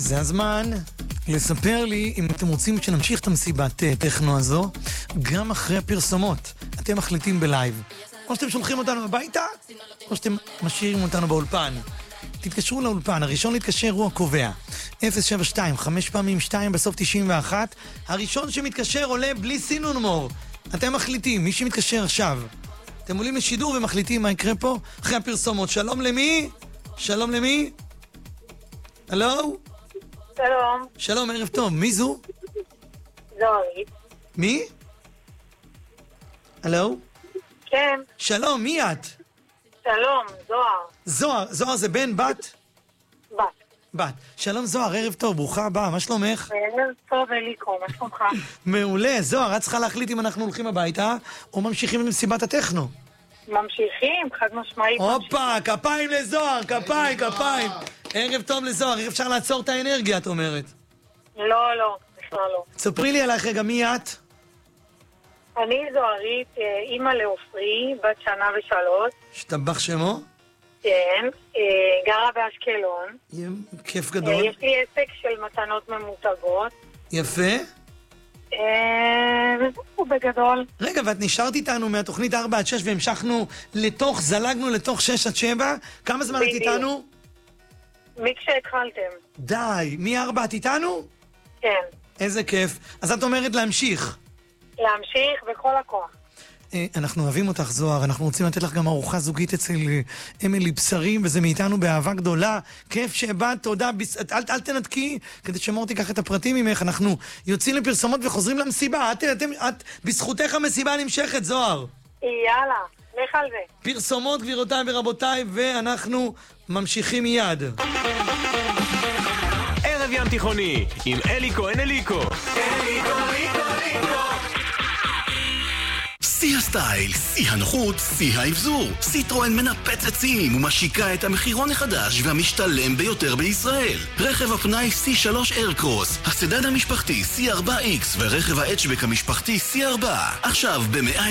זה הזמן לספר לי אם אתם רוצים שנמשיך את המסיבת טכנו הזו גם אחרי הפרסומות. אתם מחליטים בלייב. או שאתם שולחים אותנו הביתה, או שאתם משאירים אותנו באולפן. תתקשרו לאולפן, הראשון להתקשר הוא הקובע. 072, 5 פעמים 2 בסוף 91. הראשון שמתקשר עולה בלי סינון מור. אתם מחליטים, מי שמתקשר עכשיו. אתם עולים לשידור ומחליטים מה יקרה פה אחרי הפרסומות. שלום למי? שלום למי? הלו? שלום. שלום, ערב טוב. מי זו? זוהרית. מי? הלו? כן. שלום, מי את? שלום, זוהר. זוהר זה בן, בת? בת. בת. שלום זוהר, ערב טוב, ברוכה הבאה, מה שלומך? ערב טוב אליקו, מה שלומך? מעולה, זוהר, את צריכה להחליט אם אנחנו הולכים הביתה או ממשיכים למסיבת הטכנו. ממשיכים, חד משמעית. הופה, כפיים לזוהר, כפיים. ערב טוב לזוהר, איך אפשר לעצור את האנרגיה, את אומרת? לא, בכלל לא. ספרי לי עלייך רגע, מי את? אני זוהרית, אימא לאופרי, בת 1 ו3. שטבח שמו? כן, גרה באשקלון. כיף גדול. יש לי עסק של מתנות ממותגות. יפה. הוא בגדול. רגע, ואת נשארת איתנו מהתוכנית 4-6 והמשכנו זלגנו לתוך 6-7. כמה זמן את איתנו? מכשהתחלתם. די, מ-4 את איתנו? כן. איזה כיף. אז את אומרת להמשיך. להמשיך בכל הכוח. אנחנו אוהבים אותך זוהר, אנחנו רוצים לתת לך גם ארוחה זוגית אצל אמילי בשרים, וזה מאיתנו באהבה גדולה. כיף שבאת, תודה, אל תנתקי, כדי שמור תיקח את הפרטים ממך. אנחנו יוצאים לפרסומות וחוזרים למסיבה. את בזכותך המסיבה נמשכת, זוהר. יאללה, לך על זה. פרסומות, גבירותיי ורבותיי, ואנחנו ממשיכים מיד. ערב ים תיכוני עם אליקו. שיא הסטייל, שיא הנוחות, שיא האבזור. סיטרואן מנפצת שיאים ומשיקה את המחירון החדש והמשתלם ביותר בישראל. רכב הפנאי C3 איירקרוס, הסדן המשפחתי C4X ורכב ההטשבק המשפחתי C4. עכשיו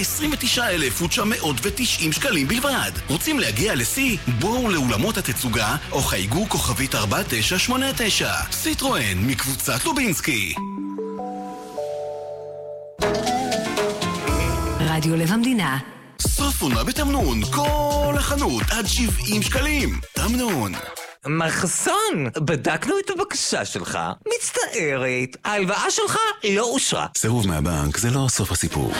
ב-129,990 שקלים בלבד. רוצים להגיע לשיא? בואו לאולמות התצוגה או חייגו כוכבית 4989. סיטרואן מקבוצת לובינסקי. רדיו לב המדינה. סוף עונה בתמנון, כל החנות עד 70 שקלים. תמנון. מחסון, בדקנו את הבקשה שלך. מצטערת, ההלוואה שלך לא אושרה. סירוב מהבנק זה לא סוף הסיפור.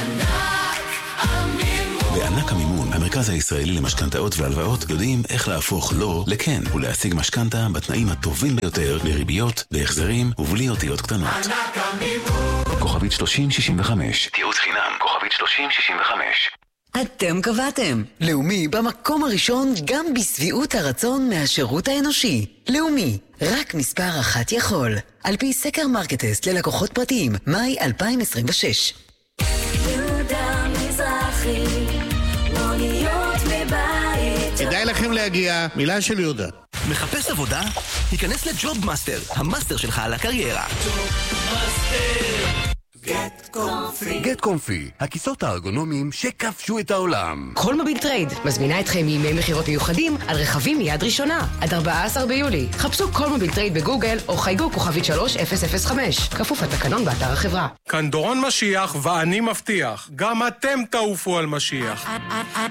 בענק המימון, המרכז הישראלי למשכנתאות והלוואות, יודעים איך להפוך לא לכן ולהשיג משכנתה בתנאים הטובים ביותר, לריביות, להחזרים ובלי אותיות קטנות. ענק המימון. כוכבית 3065. תיעוץ חינם, כוכבית 3065. אתם קבעתם. לאומי במקום הראשון גם בסביעות הרצון מהשירות האנושי. לאומי, רק מספר אחת יכול. על פי סקר מרקטסט ללקוחות פרטיים, מאי 2026. יהודה מזרחי, מוניות מבית. כדאי לכם להגיע, מילה של יהודה. מחפש עבודה? היכנס לג'וב מאסטר, המאסטר שלך על הקריירה. גט קומפי, הכיסאות הארגונומיים שכבשו את העולם. כל מוביל טרייד מזמינה אתכם מימי מחירות מיוחדים על רכבים מיד ראשונה עד 14 ביולי. חפשו כל מוביל טרייד בגוגל או חייגו כוכבית 3005. כפוף לתקנון באתר החברה. כאן דורון משיח ואני מבטיח, גם אתם תעופו על משיח.